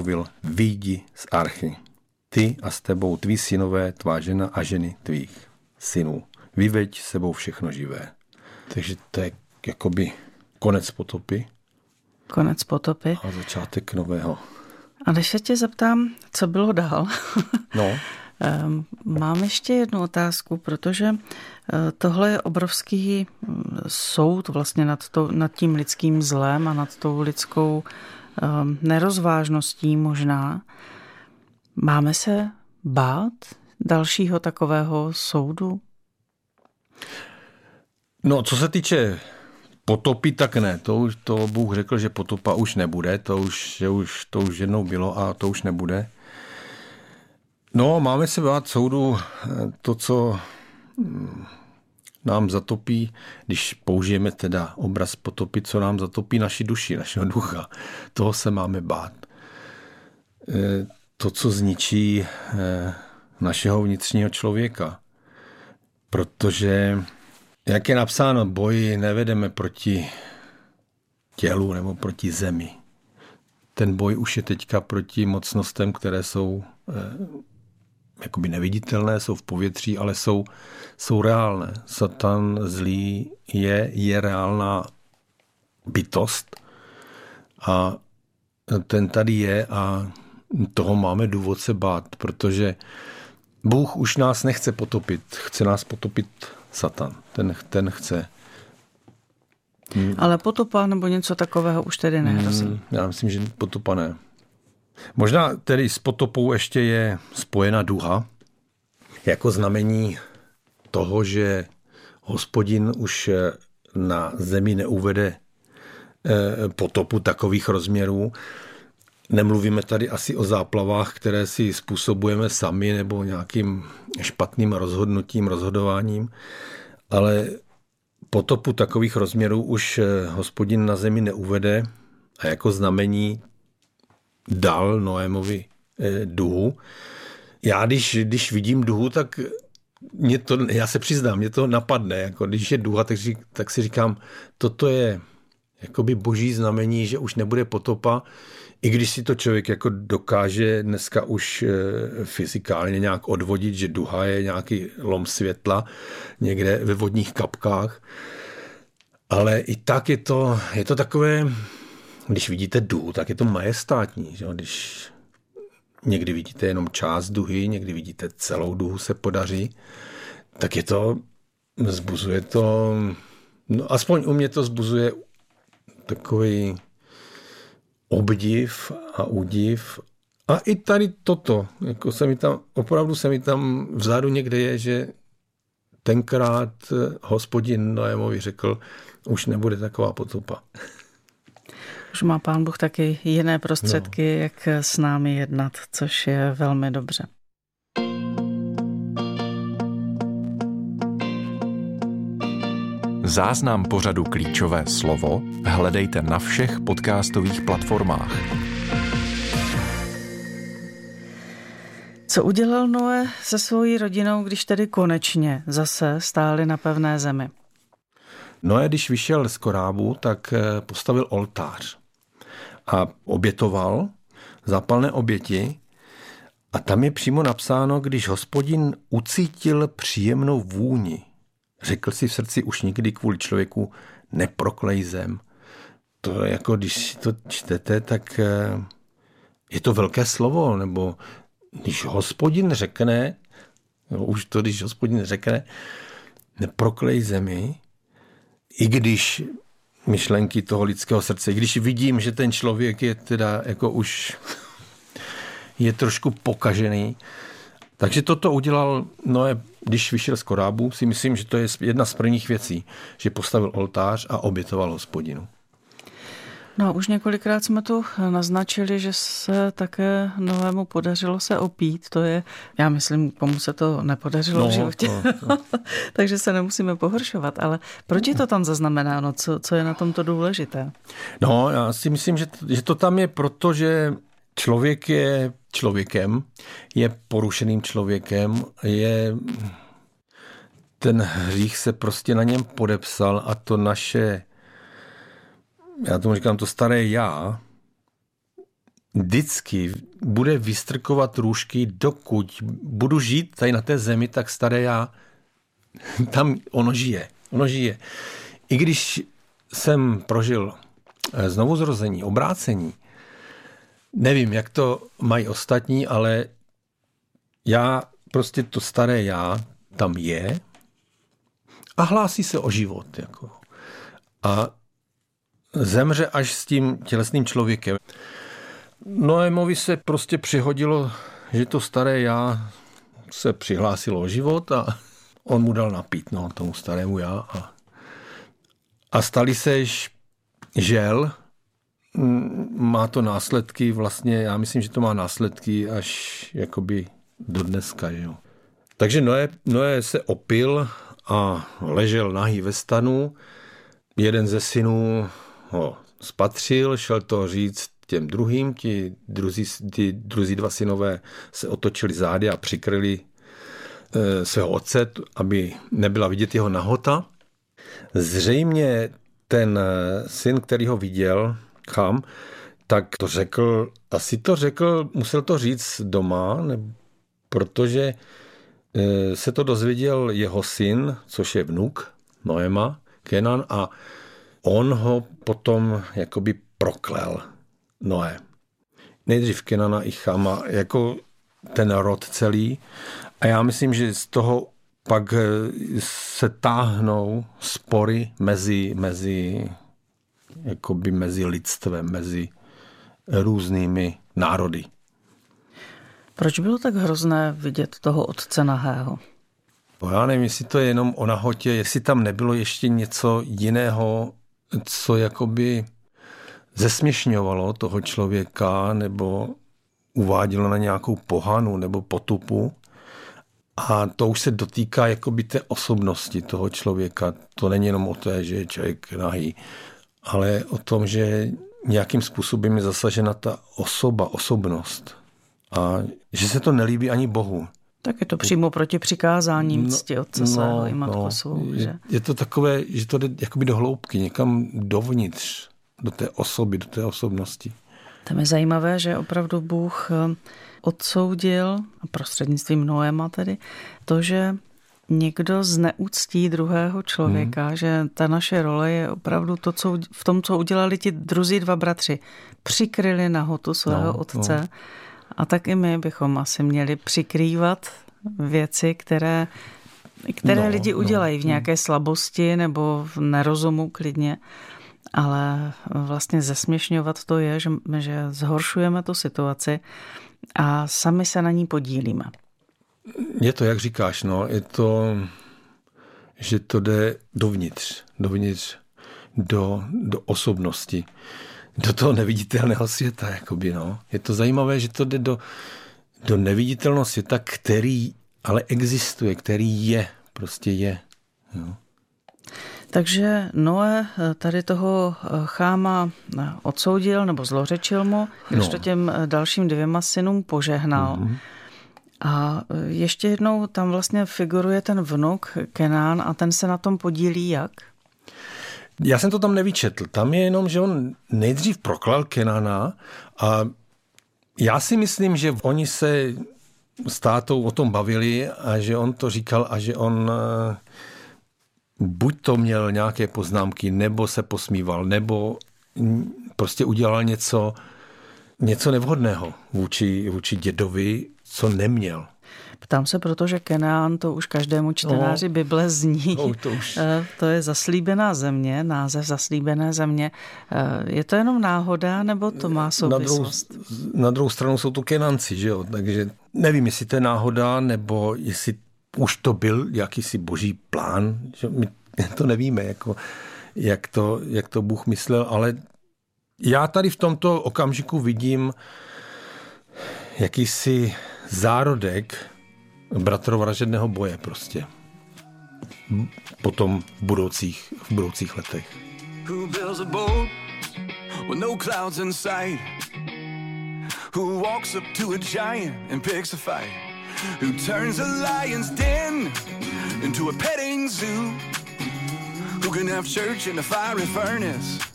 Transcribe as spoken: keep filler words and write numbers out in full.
promluvil, vyjdi z archy. Ty a s tebou tví synové, tvá žena a ženy tvých synů. Vyveď sebou všechno živé. Takže to je jakoby konec potopy. Konec potopy. A začátek nového. A když se tě zeptám, co bylo dál? No. Mám ještě jednu otázku, protože tohle je obrovský soud vlastně nad, to, nad tím lidským zlem a nad tou lidskou nerozvážností možná. Máme se bát dalšího takového soudu? No, co se týče potopy, tak ne. To už to Bůh řekl, že potopa už nebude. To už, že už, to už jednou bylo a to už nebude. No, máme se bát soudu to, co nám zatopí, když použijeme teda obraz potopy, co nám zatopí naši duši, našeho ducha. Toho se máme bát. To, co zničí našeho vnitřního člověka. Protože, jak je napsáno, boj nevedeme proti tělu nebo proti zemi. Ten boj už je teďka proti mocnostem, které jsou jakoby neviditelné, jsou v povětří, ale jsou, jsou reálné. Satan zlý je, je reálná bytost a ten tady je a toho máme důvod se bát, protože Bůh už nás nechce potopit, chce nás potopit Satan. Ten, ten chce. Ale potopa nebo něco takového už tedy nehrozí. Hmm, já myslím, že potopa ne. Možná tedy s potopou ještě je spojena duha, jako znamení toho, že Hospodin už na zemi neuvede potopu takových rozměrů. Nemluvíme tady asi o záplavách, které si způsobujeme sami nebo nějakým špatným rozhodnutím, rozhodováním, ale potopu takových rozměrů už Hospodin na zemi neuvede a jako znamení dal Noémovi duhu. Já když, když vidím duhu, tak mě to, já se přiznám, mě to napadne. Jako když je duha, tak, tak si říkám, toto je jakoby boží znamení, že už nebude potopa, i když si to člověk jako dokáže dneska už fyzikálně nějak odvodit, že duha je nějaký lom světla někde ve vodních kapkách. Ale i tak je to, je to takové, když vidíte duhu, tak je to majestátní. Že? Když někdy vidíte jenom část duhy, někdy vidíte celou duhu se podaří, tak je to, zbuzuje to, no aspoň u mě to zbuzuje takový obdiv a údiv. A i tady toto, jako se mi tam, opravdu se mi tam vzadu někde je, že tenkrát Hospodin Noémovi řekl, už nebude taková potopa. Už má Pán Bůh taky jiné prostředky, no. Jak s námi jednat, což je velmi dobře. Záznam pořadu Klíčové slovo hledejte na všech podcastových platformách. Co udělal Noé se svojí rodinou, když tedy konečně zase stáli na pevné zemi? Noé, když vyšel z korábu, tak postavil oltář a obětoval zápalné oběti a tam je přímo napsáno, když Hospodin ucítil příjemnou vůni, řekl si v srdci, už nikdy kvůli člověku neproklej zem. To jako, když to čtete, tak je to velké slovo, nebo když Hospodin řekne, no už to, když Hospodin řekne, neproklej zemi, i když myšlenky toho lidského srdce, i když vidím, že ten člověk je teda jako už je trošku pokažený. Takže toto udělal Noé, když vyšel z korábu, si myslím, že to je jedna z prvních věcí, že postavil oltář a obětoval Hospodinu. No už několikrát jsme tu naznačili, že se také Noému podařilo se opít. To je, já myslím, komu se to nepodařilo no, v životě. To, to. Takže se nemusíme pohoršovat. Ale proč je to tam zaznamenáno? Co, co je na tomto důležité? No, já si myslím, že to, že to tam je proto, že člověk je člověkem, je porušeným člověkem, je ten hřích se prostě na něm podepsal a to naše, já tomu říkám, to staré já, vždycky bude vystrkovat růžky, dokud budu žít tady na té zemi, tak staré já, tam ono žije. Ono žije. I když jsem prožil znovuzrození, obrácení, nevím, jak to mají ostatní, ale já, prostě to staré já tam je a hlásí se o život. Jako. A zemře až s tím tělesným člověkem. Noémovi se prostě přihodilo, že to staré já se přihlásilo o život a on mu dal napít, no, tomu starému já. A, a stali seš žel, má to následky vlastně, já myslím, že to má následky až jakoby do dneska, jo. Takže Noé, Noé se opil a ležel nahý ve stanu. Jeden ze synů ho spatřil, šel to říct těm druhým, ti druzí, ti druzí dva synové se otočili zády a přikryli e, svého otce, aby nebyla vidět jeho nahota. Zřejmě ten syn, který ho viděl, Cham, tak to řekl, asi to řekl, musel to říct doma, ne, protože e, se to dozvěděl jeho syn, což je vnuk Noema, Kenan, a on ho potom jakoby proklel, Noé. Nejdřív Kenana i Chama, jako ten rod celý. A já myslím, že z toho pak se táhnou spory mezi, mezi, jakoby mezi lidstvem, mezi různými národy. Proč bylo tak hrozné vidět toho otce nahého? Já nevím, jestli to je jenom o nahotě, jestli tam nebylo ještě něco jiného, co jakoby zesměšňovalo toho člověka nebo uvádělo na nějakou pohanu nebo potupu. A to už se dotýká jakoby té osobnosti toho člověka. To není jenom o té, že je člověk nahý, ale o tom, že nějakým způsobem je zasažena ta osoba, osobnost. A že se to nelíbí ani Bohu. Tak je to přímo proti přikázání mcti otce no, svého i matku no, svou. Že? Je, je to takové, že to jde jakoby do hloubky, někam dovnitř, do té osoby, do té osobnosti. Tam je zajímavé, že opravdu Bůh odsoudil, prostřednictvím Noéma tedy, to, že někdo zneuctí druhého člověka, hmm. že ta naše role je opravdu to, co v tom, co udělali ti druzí dva bratři. Přikryli nahotu svého no, otce no. A tak i my bychom asi měli přikrývat věci, které, které no, lidi udělají no, v nějaké slabosti nebo v nerozumu klidně. Ale vlastně zesměšňovat to je, že, že zhoršujeme tu situaci a sami se na ní podílíme. Je to, jak říkáš, no, je to, že to jde dovnitř, dovnitř do, do osobnosti, do toho neviditelného světa, jakoby, no. Je to zajímavé, že to jde do, do neviditelného světa, který ale existuje, který je, prostě je, jo. Takže Noé tady toho Cháma odsoudil nebo zlořečil mu, když no. to těm dalším dvěma synům požehnal. Mm-hmm. A ještě jednou tam vlastně figuruje ten vnuk Kenán a ten se na tom podílí jak? Já jsem to tam nevyčetl. Tam je jenom, že on nejdřív proklal Kenána a já si myslím, že oni se s tátou o tom bavili a že on to říkal a že on buď to měl nějaké poznámky, nebo se posmíval, nebo prostě udělal něco, něco nevhodného vůči, vůči dědovi, co neměl. Ptám se, protože Kenán, to už každému čtenáři no, Bible zní. No, to, už. To je zaslíbená země, název zaslíbené země. Je to jenom náhoda, nebo to má souvislost? Na druhou, na druhou stranu jsou to Kenánci, že jo? Takže nevím, jestli to je náhoda, nebo jestli už to byl jakýsi boží plán, že my to nevíme, jako, jak, to, jak to Bůh myslel, ale já tady v tomto okamžiku vidím jakýsi zárodek bratrovražedného boje prostě. Potom v budoucích, v budoucích letech. Who builds a boat with no clouds in sight? Who walks up to a giant and picks a fight? Who turns a lion's den into a petting zoo? Who can have church in a fiery furnace